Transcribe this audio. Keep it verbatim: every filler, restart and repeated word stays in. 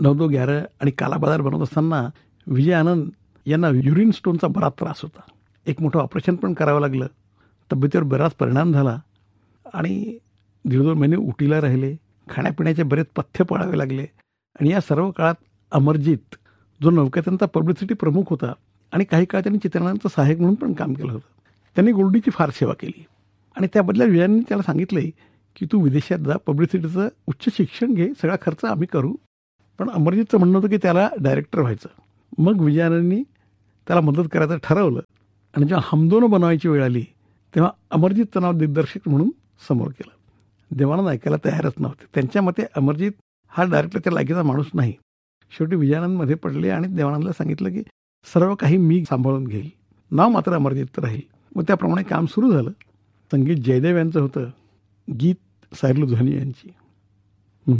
नवदो ग्यारह आणि कालाबाजार बनवत असताना विजय आनंद यांना युरिन स्टोनचा बराच त्रास होता. एक मोठं ऑपरेशन पण करावं लागलं. तब्येतीवर बराच परिणाम झाला आणि दीड दोन महिने उटीला राहिले. खाण्यापिण्याचे बरेच पथ्य पाळावे लागले. आणि या सर्व काळात अमरजीत जो नौकेतनचा पब्लिसिटी प्रमुख होता आणि काही काळ त्यांनी चित्रणांचं सहाय्यक म्हणून पण काम केलं होतं. त्यांनी गोल्डीची फार सेवा केली आणि त्या बदल्यात विजयानंदनी त्याला सांगितलंय की तू विदेशात जा, पब्लिसिटीचं उच्च शिक्षण घे, सगळा खर्च आम्ही करू. पण अमरजीतचं म्हणणं होतं की त्याला डायरेक्टर व्हायचं. मग विजयानंदनी त्याला मदत करायचं ठरवलं आणि जेव्हा हमदोनं बनवायची वेळ आली तेव्हा अमरजीतचं नाव दिग्दर्शक म्हणून समोर केलं. देवानंद ऐकायला तयारच नव्हते. त्यांच्या मते अमरजीत हा डायरेक्टरच्या लायकीचा माणूस नाही. शेवटी विजयानंद मध्ये पडले आणि देवानंदला सांगितलं की सर्व काही मी सांभाळून घेईल, नाव मात्र अमरजीत राहील. मग त्याप्रमाणे काम सुरू झालं. संगीत जयदेव यांचं होतं, गीत सायरलू ध्वनी यांची.